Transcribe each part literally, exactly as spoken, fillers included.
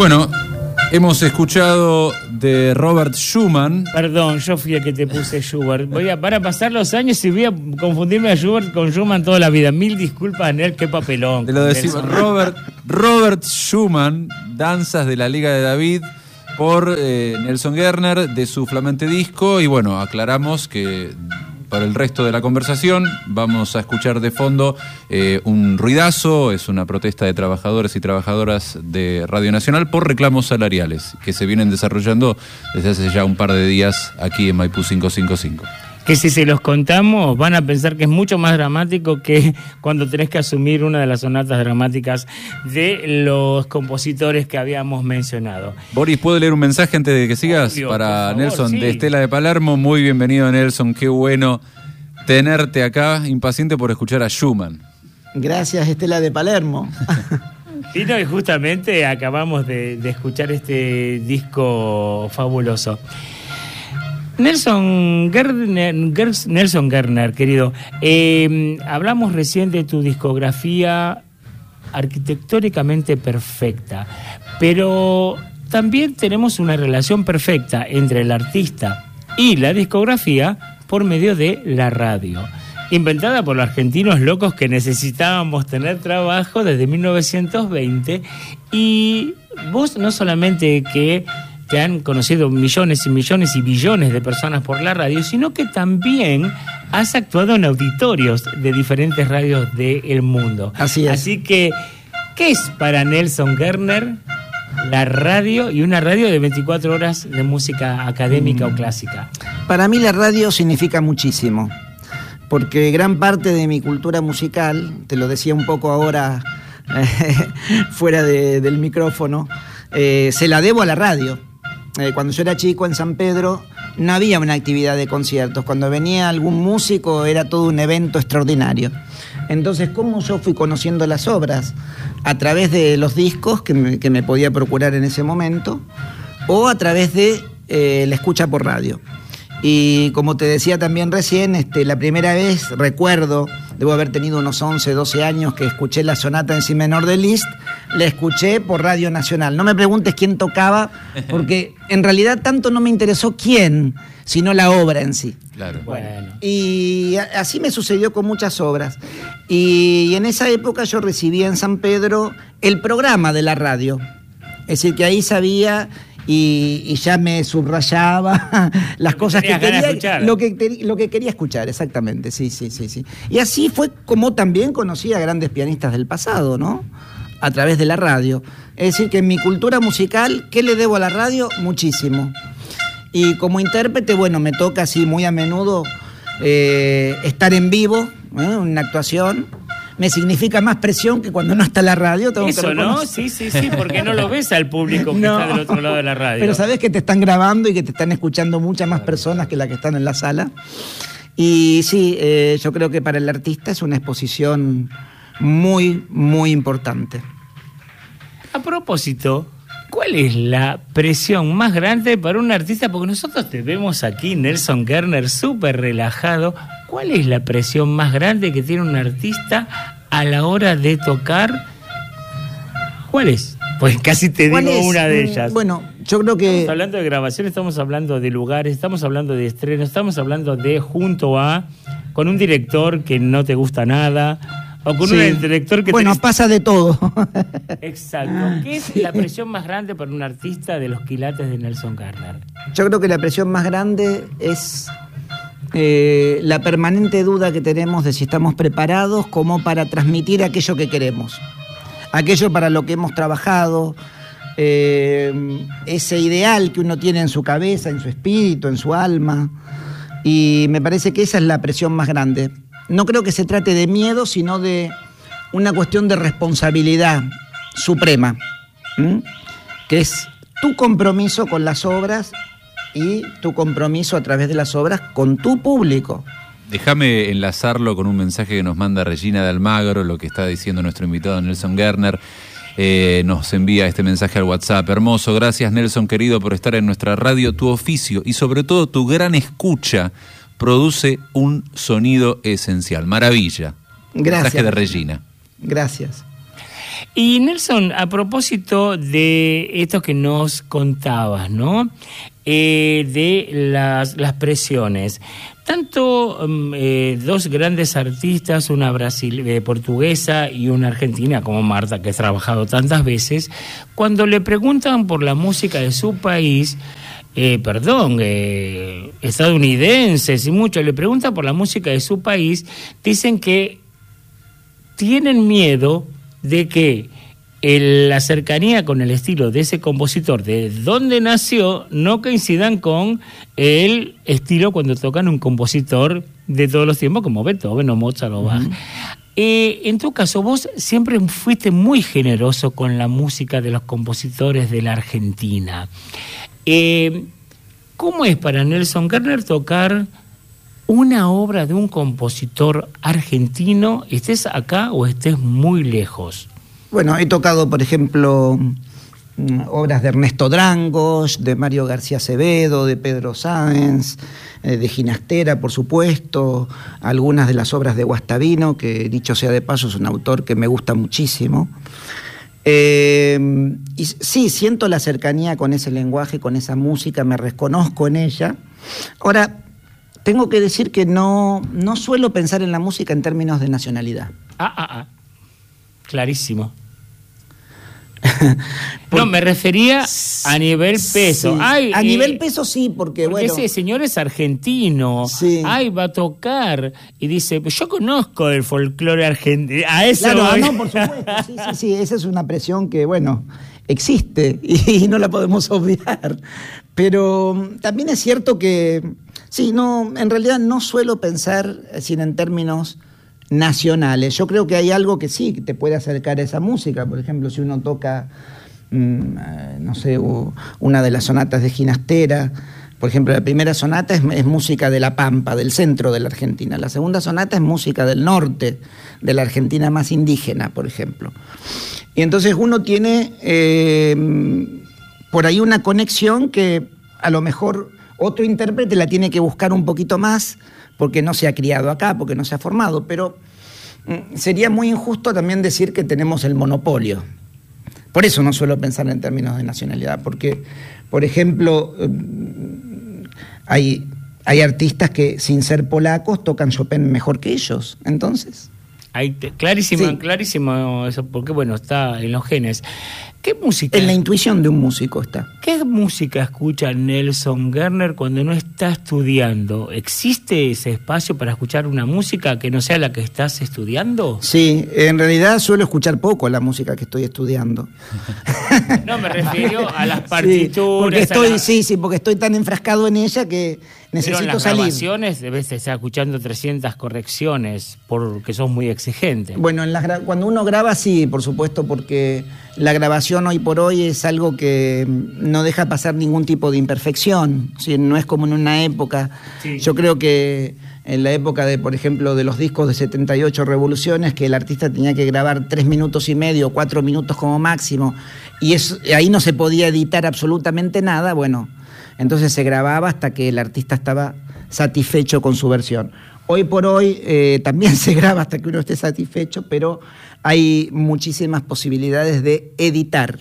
Bueno, hemos escuchado de Robert Schumann. Perdón, yo fui el que te puse Schubert. Voy a, para pasar los años y voy a confundirme a Schubert con Schumann toda la vida. Mil disculpas, Nel, qué papelón. Te lo decimos, Robert, Robert Schumann, Danzas de la Liga de David, por eh, Nelson Gerner, de su flamante disco. Y bueno, aclaramos que para el resto de la conversación vamos a escuchar de fondo eh, un ruidazo. Es una protesta de trabajadores y trabajadoras de Radio Nacional por reclamos salariales que se vienen desarrollando desde hace ya un par de días aquí en Maipú quinientos cincuenta y cinco. Que si se los contamos van a pensar que es mucho más dramático que cuando tenés que asumir una de las sonatas dramáticas de los compositores que habíamos mencionado. Boris, ¿puedo leer un mensaje antes de que sigas? Obvio, para por favor, Nelson, sí. de Estela de Palermo. Muy bienvenido, Nelson, qué bueno tenerte acá, impaciente por escuchar a Schumann. Gracias, Estela de Palermo. Y no, y justamente acabamos de, de escuchar este disco fabuloso. Nelson Gerner, Ger- Nelson Gerner, querido, eh, hablamos recién de tu discografía arquitectónicamente perfecta, pero también tenemos una relación perfecta entre el artista y la discografía por medio de la radio, inventada por los argentinos locos que necesitábamos tener trabajo desde mil novecientos veinte, y vos no solamente que te han conocido millones y millones y billones de personas por la radio, sino que también has actuado en auditorios de diferentes radios del mundo. Así es. Así que, ¿qué es para Nelson Gerner la radio y una radio de veinticuatro horas de música académica mm. o clásica? Para mí la radio significa muchísimo, porque gran parte de mi cultura musical, te lo decía un poco ahora eh, fuera de, del micrófono, eh, se la debo a la radio. Eh, cuando yo era chico en San Pedro no había una actividad de conciertos. Cuando venía algún músico era todo un evento extraordinario. Entonces, ¿cómo yo fui conociendo las obras? A través de los discos que me, que me podía procurar en ese momento, o a través de eh, la escucha por radio. Y como te decía también recién, este, la primera vez, recuerdo, debo haber tenido unos once, doce años, que escuché la sonata en si menor de Liszt, la escuché por Radio Nacional. No me preguntes quién tocaba, porque en realidad tanto no me interesó quién, sino la obra en sí. Claro. Bueno. Y así me sucedió con muchas obras. Y en esa época yo recibía en San Pedro el programa de la radio. Es decir, que ahí sabía y, y ya me subrayaba las lo cosas que que quería, escuchar. lo que, te, lo que quería escuchar, exactamente. Sí, sí, sí, sí. Y así fue como también conocí a grandes pianistas del pasado, ¿no? A través de la radio. Es decir, que en mi cultura musical, ¿qué le debo a la radio? Muchísimo. Y como intérprete, bueno, me toca así muy a menudo eh, estar en vivo, ¿eh? Una actuación. Me significa más presión que cuando no está la radio. Tengo Eso, que ¿no? Sí, sí, sí, porque no lo ves al público que No, está del otro lado de la radio. Pero sabés que te están grabando y que te están escuchando muchas más personas que las que están en la sala. Y sí, eh, yo creo que para el artista es una exposición muy, muy importante. A propósito, ¿cuál es la presión más grande para un artista? Porque nosotros te vemos aquí, Nelson Gerner, súper relajado. ¿Cuál es la presión más grande que tiene un artista a la hora de tocar? ¿Cuál es? Pues casi te digo es? una de ellas. Bueno, yo creo que... Estamos hablando de grabación, estamos hablando de lugares, estamos hablando de estrenos, estamos hablando de junto a, con un director que no te gusta nada, o con Sí. un director que... Bueno, tenés... pasa de todo. Exacto. ¿Qué es la presión más grande para un artista de los quilates de Nelson Gerner? Yo creo que la presión más grande es eh, la permanente duda que tenemos de si estamos preparados como para transmitir aquello que queremos, aquello para lo que hemos trabajado, eh, ese ideal que uno tiene en su cabeza, en su espíritu, en su alma. Y me parece que esa es la presión más grande. No creo que se trate de miedo, sino de una cuestión de responsabilidad suprema, ¿m? Que es tu compromiso con las obras y tu compromiso a través de las obras con tu público. Déjame enlazarlo con un mensaje que nos manda Regina de Almagro, lo que está diciendo nuestro invitado Nelson Gerner. Eh, nos envía este mensaje al WhatsApp. Hermoso, gracias Nelson querido por estar en nuestra radio. Tu oficio y sobre todo tu gran escucha produce un sonido esencial. Maravilla. Gracias. Mensaje de Regina. Gracias. Y Nelson, a propósito de esto que nos contabas, ¿no? Eh, de las, las presiones. Tanto eh, dos grandes artistas, una brasil, eh, portuguesa y una argentina como Marta, que ha trabajado tantas veces, cuando le preguntan por la música de su país, eh, perdón, eh, estadounidenses y muchos, le preguntan por la música de su país, dicen que tienen miedo de que el, la cercanía con el estilo de ese compositor, de dónde nació, no coincidan con el estilo cuando tocan un compositor de todos los tiempos, como Beethoven o Mozart o Bach. Uh-huh. Eh, en tu caso, vos siempre fuiste muy generoso con la música de los compositores de la Argentina. Eh, ¿Cómo es para Nelson Gerner tocar una obra de un compositor argentino, estés acá o estés muy lejos? Bueno, he tocado, por ejemplo, obras de Ernesto Drangos, de Mario García Acevedo, de Pedro Sáenz, eh, de Ginastera, por supuesto, algunas de las obras de Guastavino, que dicho sea de paso es un autor que me gusta muchísimo. Eh, y sí, siento la cercanía con ese lenguaje, con esa música, me reconozco en ella. Ahora, tengo que decir que no, no suelo pensar en la música en términos de nacionalidad. Ah, ah, ah. Clarísimo. No, me refería a nivel peso. Sí. Ay, a eh, nivel peso sí, porque, porque bueno... ese señor es argentino. Sí. Ay, va a tocar. Y dice, yo conozco el folclore argentino. A eso claro, voy. no, por supuesto. Sí, sí, sí. Esa es una presión que, bueno, existe y, y no la podemos obviar. Pero también es cierto que, sí, no, en realidad no suelo pensar sino en términos nacionales. Yo creo que hay algo que sí, que te puede acercar a esa música. Por ejemplo, si uno toca, mmm, no sé, una de las sonatas de Ginastera. Por ejemplo, la primera sonata es, es música de La Pampa, del centro de la Argentina. La segunda sonata es música del norte, de la Argentina más indígena, por ejemplo. Y entonces uno tiene eh, por ahí una conexión que a lo mejor otro intérprete la tiene que buscar un poquito más, porque no se ha criado acá, porque no se ha formado, pero mm, sería muy injusto también decir que tenemos el monopolio. Por eso no suelo pensar en términos de nacionalidad, porque, por ejemplo, eh, hay, hay artistas que sin ser polacos tocan Chopin mejor que ellos, entonces... Hay te, clarísimo, sí. clarísimo eso, porque bueno, está en los genes. ¿Qué música? En la intuición de un músico está. ¿Qué música escucha Nelson Gerner cuando no está estudiando? ¿Existe ese espacio para escuchar una música que no sea la que estás estudiando? Sí, en realidad suelo escuchar poco la música que estoy estudiando. No, me refiero a las partituras. Sí, porque estoy, la... sí, sí, porque estoy tan enfrascado en ella que necesito Pero en las salir. grabaciones debes estar escuchando trescientas correcciones porque sos muy exigente. Bueno, en las gra- cuando uno graba sí, por supuesto, porque la grabación hoy por hoy es algo que no deja pasar ningún tipo de imperfección, ¿sí? No es como en una época. Sí. Yo creo que en la época de, por ejemplo, de los discos de setenta y ocho Revoluciones, que el artista tenía que grabar tres minutos y medio, cuatro minutos como máximo, y es, ahí no se podía editar absolutamente nada, bueno, entonces se grababa hasta que el artista estaba satisfecho con su versión. Hoy por hoy eh, también se graba hasta que uno esté satisfecho, pero hay muchísimas posibilidades de editar.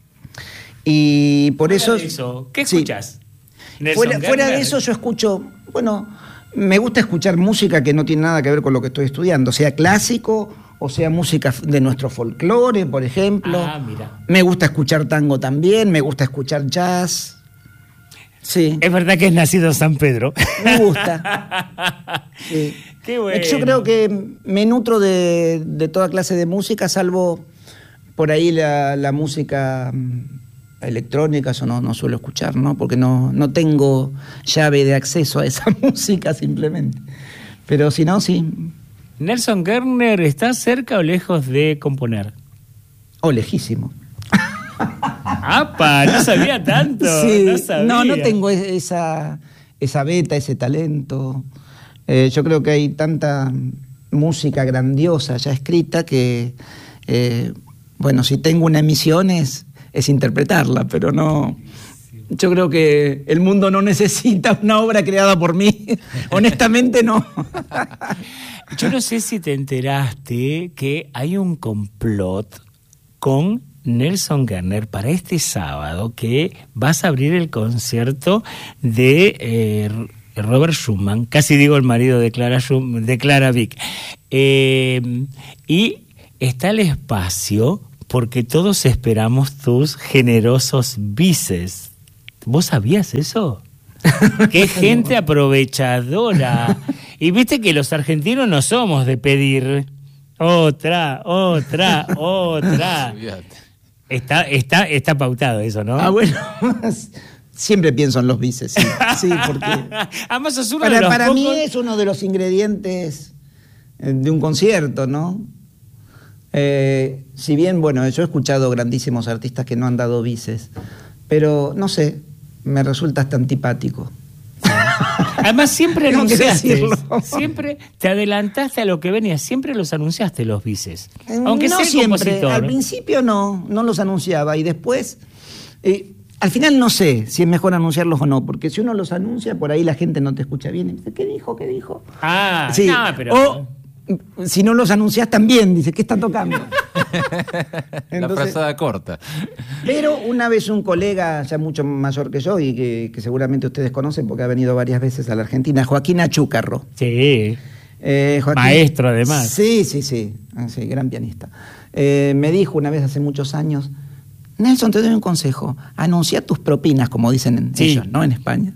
Y por eso... eso... ¿Qué escuchas? Sí. Fuera, fuera de eso yo escucho... Bueno, me gusta escuchar música que no tiene nada que ver con lo que estoy estudiando, sea clásico o sea música de nuestro folclore, por ejemplo. Ah, mira. Me gusta escuchar tango también, me gusta escuchar jazz. Sí. Es verdad que es nacido en San Pedro. Me gusta. Sí. Qué bueno. Yo creo que me nutro de, de toda clase de música, salvo por ahí la, la música electrónica, eso no, no suelo escuchar, ¿no? Porque no, no tengo llave de acceso a esa música simplemente. Pero si no, sí. Nelson Gerner, ¿está cerca o lejos de componer? Oh, lejísimo. ¡Apa! No sabía tanto. Sí, no, sabía. no, no tengo esa, esa beta, ese talento. Eh, yo creo que hay tanta música grandiosa ya escrita que, eh, bueno, si tengo una misión es, es interpretarla, pero no... Yo creo que el mundo no necesita una obra creada por mí. Honestamente, no. Yo no sé si te enteraste que hay un complot con Nelson Gerner para este sábado, que vas a abrir el concierto de eh, Robert Schumann, casi digo el marido de Clara, Schumann, de Clara Wieck. Eh, y está el espacio porque todos esperamos tus generosos bises. ¿Vos sabías eso? ¡Qué gente aprovechadora! Y viste que los argentinos no somos de pedir otra, otra, otra. Está, está, está pautado eso, ¿no? Ah, bueno. Siempre pienso en los bises, sí. Sí, porque además es uno para, de los para pocos... mí es uno de los ingredientes de un concierto, ¿no? Eh, si bien, bueno, yo he escuchado grandísimos artistas que no han dado bises, pero no sé, me resulta hasta antipático. Además siempre Tengo que anunciaste, decirlo. siempre te adelantaste a lo que venía, siempre los anunciaste los bises. Aunque no sea siempre, compositor. al principio no, no los anunciaba y después, eh, al final no sé si es mejor anunciarlos o no, porque si uno los anuncia, por ahí la gente no te escucha bien y dice, ¿qué dijo? ¿Qué dijo? Ah, sí. no, pero... O si no los anunciás también, dice, ¿qué está tocando? La Entonces, frazada corta. pero una vez un colega ya mucho mayor que yo y que, que seguramente ustedes conocen porque ha venido varias veces a la Argentina, Joaquín Achúcarro. Sí. Eh, Joaquín, maestro además. Sí, sí, sí, sí, gran pianista. Eh, me dijo una vez hace muchos años, Nelson, te doy un consejo, anuncia tus propinas, como dicen en Sí. ellos, ¿no? En España.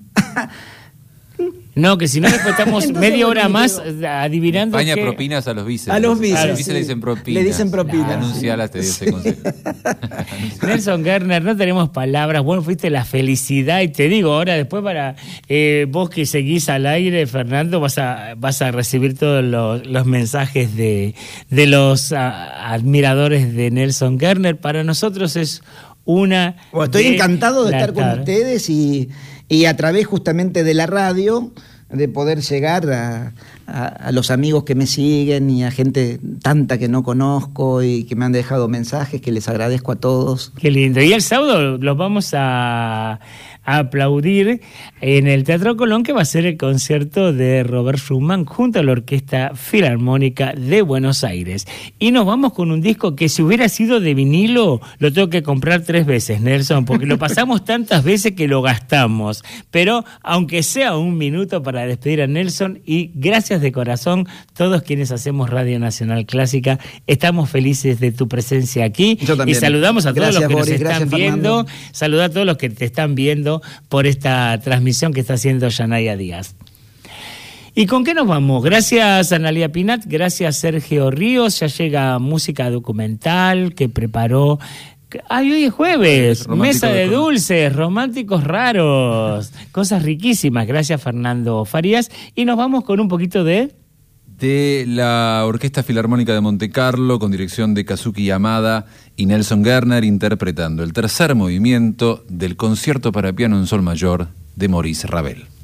No, que si no después estamos Entonces, media bueno, hora más digo, adivinando España que... propinas a los bises. A los bises, A los bises sí. le dicen propinas. Le dicen propinas. Anuncialas, te dio ese consejo. Nelson Gerner, no tenemos palabras. Bueno, fuiste la felicidad. Y te digo, ahora después para eh, vos que seguís al aire, Fernando, vas a, vas a recibir todos los, los mensajes de, de los a, admiradores de Nelson Gerner. Para nosotros es una... Bueno, estoy de encantado de la estar con tarde. ustedes y, y a través justamente de la radio, de poder llegar a, a, a los amigos que me siguen y a gente tanta que no conozco y que me han dejado mensajes, que les agradezco a todos. Qué lindo. Y el sábado los vamos a, a aplaudir en el Teatro Colón, que va a ser el concierto de Robert Schumann junto a la Orquesta Filarmónica de Buenos Aires. Y nos vamos con un disco que si hubiera sido de vinilo, lo tengo que comprar tres veces, Nelson, porque lo pasamos tantas veces que lo gastamos. Pero aunque sea un minuto para despedir a Nelson, y gracias de corazón, todos quienes hacemos Radio Nacional Clásica, estamos felices de tu presencia aquí. Yo también. Y saludamos a todos Gracias, los que Boris, nos están gracias, viendo. Fernando. Saluda a todos los que te están viendo por esta transmisión que está haciendo Yanaya Díaz. ¿Y con qué nos vamos? Gracias a Analia Pinat, gracias Sergio Ríos, ya llega música documental que preparó... ¡Ay, hoy es jueves! Romántico Mesa de de- dulces, románticos raros, cosas riquísimas. Gracias Fernando Farías. Y nos vamos con un poquito de... De la Orquesta Filarmónica de Monte Carlo, con dirección de Kazuki Yamada y Nelson Gerner, interpretando el tercer movimiento del concierto para piano en sol mayor de Maurice Ravel.